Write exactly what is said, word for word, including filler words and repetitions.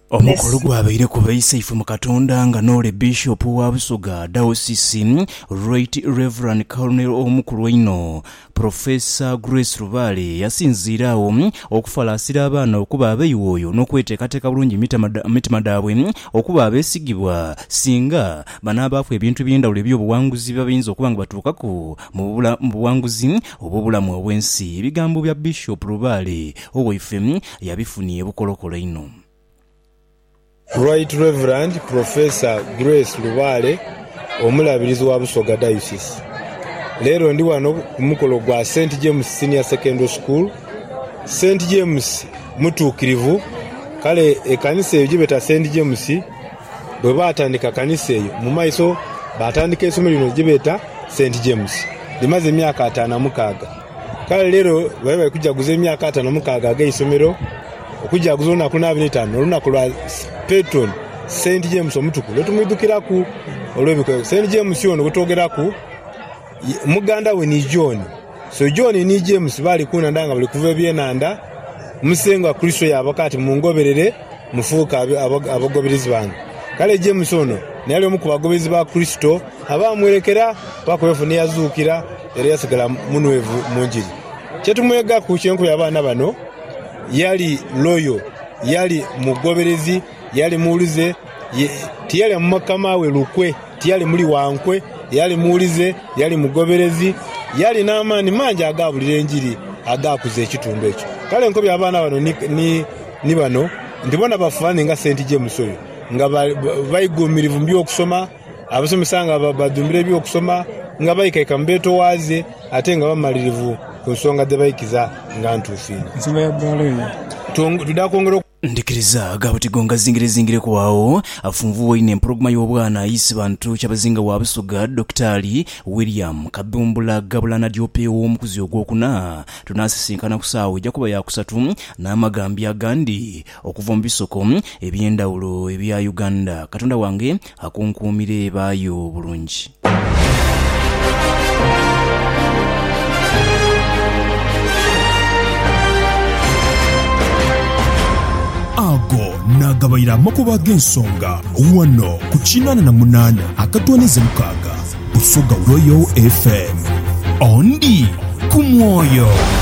Omukolo gwabaire ku bayisaifu mu Katonda nga Nole Bishop wa Busoga Diocese Right Reverend Colonel omukulu ino Professor Grace Lubale yasinzirawo okufalasira abaana okuba abeyiwoyo n'okweteekateeka bulungi mitima daabwe okuba abeesigibwa singa banaabafu ebintu by'endawulo eby'obuwanguzi bayinza okuba nga batuukako mu buwanguzi obw'obulamu obw'ensi. Ebigambo bya Bishop Lubale owaife yabifunye bukolokolo ino. Right Reverend Professor Grace Lubale omulabirizi wa Busoga Diocese. Lero ndi wano ku mukolo gwa Saint James Senior Secondary School. Saint James mutuukirivu kale ekanisa eyo gibeta Saint James bwe baatandika kanisa eyo mu maiso baatandika essomero lino gibeta Saint James limaze emyaka ataano mukaaga. Kale lero bwe kujaguza emyaka ataano mukaaga ag'essomero okujaguza olunaku n'abiri n'etaano olunaku lwa Patron Saint James omutuku letumwidukiraku olw'ebikoyo. Saint James ono gutogeraku muganda we ni John. So John ni James bali kuna ndanga bali kuva byenanda musenga Kristo yabakati mungoberere mufuuka abagoberezi bange. Kale James ono nali omu ku bagoberezi ba Kristo abamwerekera bakwefu yazuukira era yasigala munwevu munjiri. Kyetumwega ku kyenku y'abaana bano yali loyo yali mugoberezi yali muulize tiyali mukama we lukwe tiyali muli wankwe yali muulize yali mugoberezi yali n'amaani mangi agabulira enjiri agakuza ekitundu ekyo. Kale nko by'abaana bano ni, ni, ni bano ndibona bafaani nga Saint James oyo nga bayigumirivu by'okusoma abasomesa nga badumbira by'okusoma nga bayikaika mbeeto waaze ate nga bamalirivu ku nsonga ze bayikiza nga ntuufiina. Nsonga ya bbala tudakongera ndikiriza gabutigonga zingire zingire kwawo afunvuwo ine empologoma y'obwana ayise bantu kyabazinga wa Busoga Doktali William Kabumbula Gabulana Diope w'omukuzi ogwokuna tunasisinkana ku ssaawa ejja kuba yakusatu n'amagambi agandi okuva mu bisoko eby'endawulo ebya Uganda. Katonda wange akunkuumire baayo bulungi. Ago nagabayira amakuba g'ensonga wano ku kinaana na munaana akatwanize mukaaga Busoga Royal F M ondi ku mwoyo.